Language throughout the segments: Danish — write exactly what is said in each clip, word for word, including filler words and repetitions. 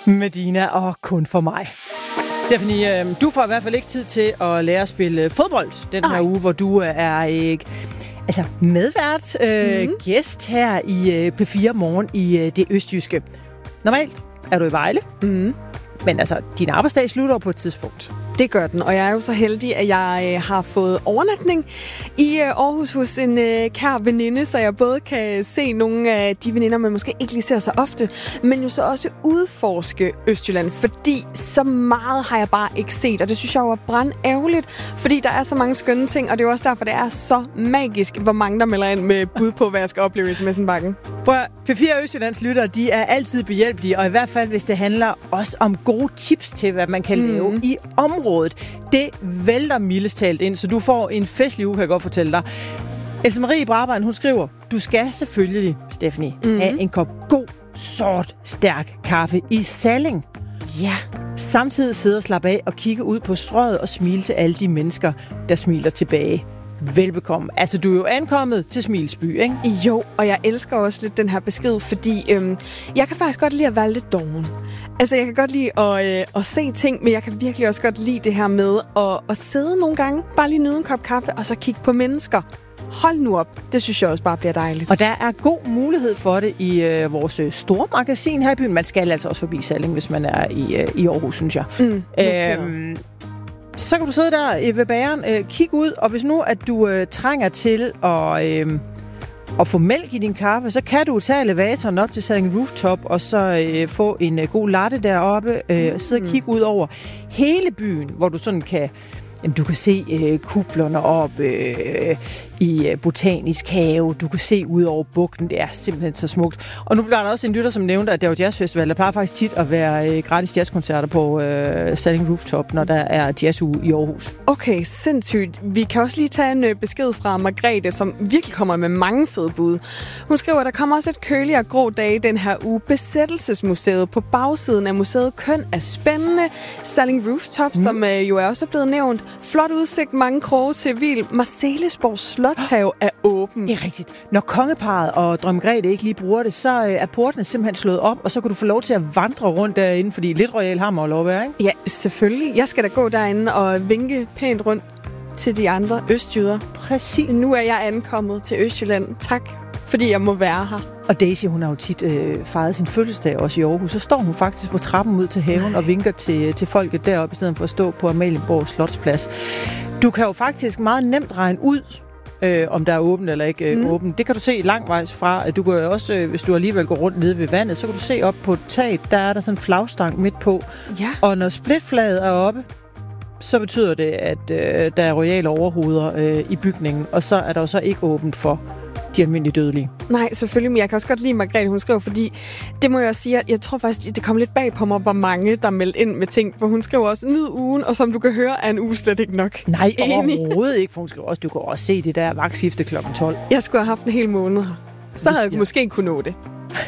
Medina og kun for mig. Stephanie, du får i hvert fald ikke tid til at lære at spille fodbold den her Ej. uge, hvor du er ikke altså medvært, øh, mm. gæst her i øh, P fire Morgen i øh, det østjyske. Normalt er du i Vejle, mm. men altså, din arbejdsdag slutter på et tidspunkt. Det gør den, og jeg er jo så heldig, at jeg øh, har fået overnatning i øh, Aarhus hos en øh, kær veninde, så jeg både kan se nogle af de veninder, man måske ikke lige ser så ofte, men jo så også udforske Østjylland, fordi så meget har jeg bare ikke set, og det synes jeg jo er brandærgerligt, fordi der er så mange skønne ting, og det er jo også derfor, det er så magisk, hvor mange der melder ind med bud på, hvad jeg skal opleve i sms'en-bakken. P fire Østjyllands lyttere, de er altid behjælpelige, og i hvert fald, hvis det handler også om gode tips til, hvad man kan mm. lave i området. Det vælter mildest talt ind, så du får en festlig uge, kan jeg godt fortælle dig. Else Marie Brabrand, hun skriver, du skal selvfølgelig, Stephanie, mm-hmm. have en kop god, sort, stærk kaffe i Salling. Ja. Samtidig sidde og slappe af og kigge ud på strøget og smile til alle de mennesker, der smiler tilbage. Velbekomme. Altså, du er jo ankommet til Smilsby, ikke? Jo, og jeg elsker også lidt den her besked, fordi øhm, jeg kan faktisk godt lide at være lidt doven. Altså, jeg kan godt lide at, øh, at se ting, men jeg kan virkelig også godt lide det her med at, at sidde nogle gange, bare lige nyde en kop kaffe, og så kigge på mennesker. Hold nu op. Det synes jeg også bare bliver dejligt. Og der er god mulighed for det i øh, vores store magasin her i byen. Man skal altså også forbi Salling, hvis man er i, øh, i Aarhus, synes jeg. Mm, øhm, Så kan du sidde der ved bageren, øh, kigge ud, og hvis nu, at du øh, trænger til at, øh, at få mælk i din kaffe, så kan du tage elevatoren op til Salling Rooftop, og så øh, få en øh, god latte deroppe, øh, og sidde og kigge ud over hele byen, hvor du sådan kan, jamen, du kan se øh, kuplerne op øh, i øh, Botanisk Have, du kan se ud over bugten, det er simpelthen så smukt. Og nu bliver der også en lytter, som nævnte, at der er jazzfestival. Der plejer faktisk tit at være øh, gratis jazzkoncerter på øh, Salling Rooftop, når der er jazzuge i Aarhus. Okay, sindssygt. Vi kan også lige tage en øh, besked fra Margrethe, som virkelig kommer med mange fede bud. Hun skriver, at der kommer også et køligere grå dage den her uge. Besættelsesmuseet på bagsiden af museet Køn er spændende. Salling Rooftop, mm. som øh, jo er også blevet nævnt. Flot udsigt, mange kroge til Vild. Marselisborg Slotshave er åben. Det er rigtigt. Når kongeparret og Dronning Margrethe ikke lige bruger det, så er portene simpelthen slået op, og så kan du få lov til at vandre rundt derinde, fordi lidt royal har man lov at være, ikke? Ja, selvfølgelig. Jeg skal da gå derinde og vinke pænt rundt til de andre østjyder. Præcis. Nu er jeg ankommet til Østjylland. Tak, fordi jeg må være her. Og Daisy, hun har jo tit øh, fejret sin fødselsdag også i Aarhus. Så står hun faktisk på trappen ud til haven og vinker til, til folket deroppe, i stedet for at stå på Amalienborg Slotsplads. Du kan jo faktisk meget nemt regne ud, øh, om der er åbent eller ikke øh, mm. åbent. Det kan du se langvejs fra. Du kan også, øh, hvis du alligevel går rundt nede ved vandet, så kan du se op på taget, der er der sådan en flagstang midt på. Ja. Og når splitflaget er oppe, så betyder det, at øh, der er royale overhoveder øh, i bygningen, og så er der jo så ikke åbent for de almindelige dødelige. Nej, selvfølgelig, men jeg kan også godt lide Margrethe, hun skriver, fordi det må jeg også sige, at jeg tror faktisk, det kom lidt bag på mig, hvor mange, der meldte ind med ting, for hun skriver også, nyd ugen, og som du kan høre, er en uge slet ikke nok. Nej, overhovedet ikke, for hun skriver også, du kan også se det der vagtskifte klokken tolv. Jeg skulle have haft en hel måned her. Så havde jeg ja. måske kunne nå det.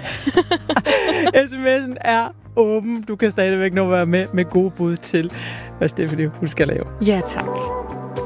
sms'en er åben. Du kan stadigvæk nå at være med med gode bud til, hvad Stephanie hun skal lave. Ja, tak.